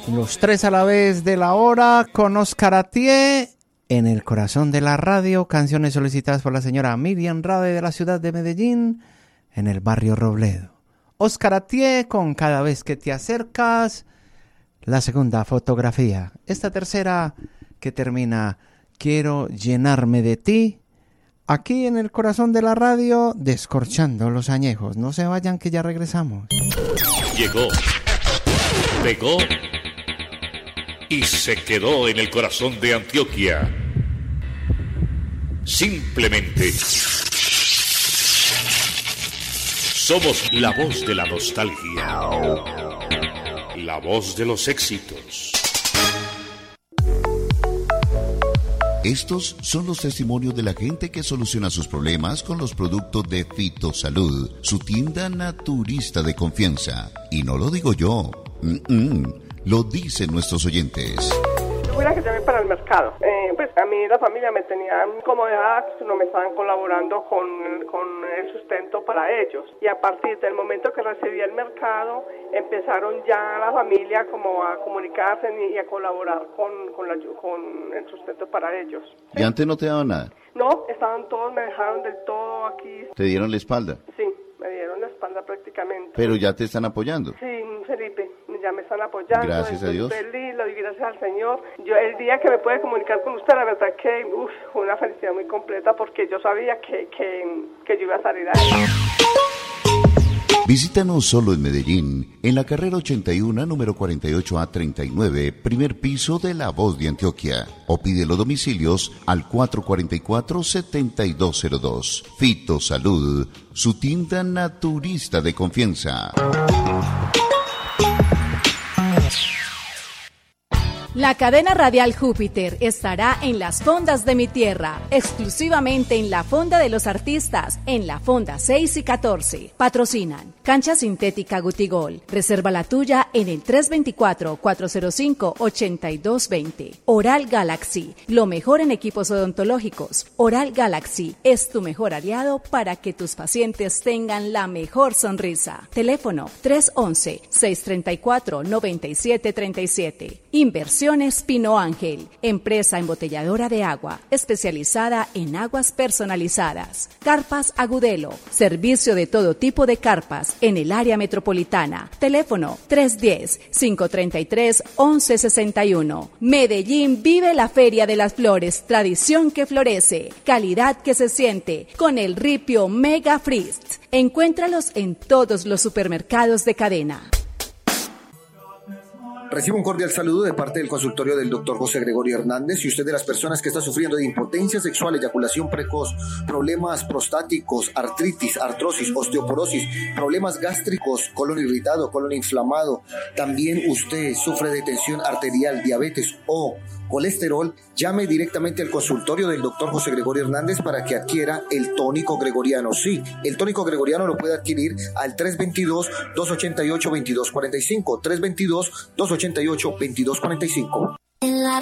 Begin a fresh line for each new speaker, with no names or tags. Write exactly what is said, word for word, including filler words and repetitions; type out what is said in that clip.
Los tres a la vez de la hora con Oscar Atié en el corazón de la radio. Canciones solicitadas por la señora Miriam Rade de la ciudad de Medellín en el barrio Robledo. Oscar Atié con Cada vez que te acercas. La segunda fotografía. Esta tercera que termina Quiero llenarme de ti. Aquí en el corazón de la radio, descorchando los añejos. No se vayan que ya regresamos.
Llegó, pegó y se quedó en el corazón de Antioquia. Simplemente somos la voz de la nostalgia, la voz de los éxitos.
Estos son los testimonios de la gente que soluciona sus problemas con los productos de Fitosalud, su tienda naturista de confianza. Y no lo digo yo, Mm-mm. lo dicen nuestros oyentes.
Fuera que llamé para el mercado. Eh, pues a mí la familia me tenían como dejada, no me estaban colaborando con, con el sustento para ellos. Y a partir del momento que recibí el mercado, empezaron ya la familia como a comunicarse y a colaborar con, con, la, con el sustento para ellos.
¿Y antes no te daban nada?
No, estaban todos, me dejaron del todo aquí.
¿Te dieron la espalda?
Sí, me dieron la espalda prácticamente.
Pero ya te están apoyando.
Sí, Felipe, ya me están apoyando.
Gracias a Dios.
Feliz, lo doy gracias al Señor. Yo el día que me pude comunicar con usted, la verdad que uf, fue una felicidad muy completa porque yo sabía que, que, que yo iba a salir ahí.
Visítanos solo en Medellín, en la carrera ochenta y uno, número cuarenta y ocho A treinta y nueve, primer piso de La Voz de Antioquia. O pide los domicilios al cuatro cuatro cuatro, siete dos cero dos. Fitosalud, su tienda naturista de confianza.
La cadena radial Júpiter estará en las fondas de mi tierra, exclusivamente en la fonda de los artistas, en la fonda seis y catorce. Patrocinan Cancha Sintética Gutigol. Reserva la tuya en el tres dos cuatro, cuatro cero cinco, ocho dos dos cero. Oral Galaxy, lo mejor en equipos odontológicos. Oral Galaxy es tu mejor aliado para que tus pacientes tengan la mejor sonrisa. Teléfono tres once, seis treinta y cuatro, noventa y siete treinta y siete. Inversión Pino Ángel, empresa embotelladora de agua, especializada en aguas personalizadas. Carpas Agudelo, servicio de todo tipo de carpas en el área metropolitana. Teléfono tres uno cero, cinco tres tres, once sesenta y uno. Medellín vive la Feria de las Flores, tradición que florece, calidad que se siente, con el ripio Mega Frist. Encuéntralos en todos los supermercados de cadena.
Recibo un cordial saludo de parte del consultorio del doctor José Gregorio Hernández. Si usted de las personas que está sufriendo de impotencia sexual, eyaculación precoz, problemas prostáticos, artritis, artrosis, osteoporosis, problemas gástricos, colon irritado, colon inflamado, también usted sufre de tensión arterial, diabetes o colesterol, llame directamente al consultorio del doctor José Gregorio Hernández para que adquiera el tónico gregoriano. Sí, el tónico gregoriano lo puede adquirir al tres dos dos, dos ocho ocho, dos dos cuatro cinco, tres dos dos, dos ocho ocho, dos dos cuatro cinco. En la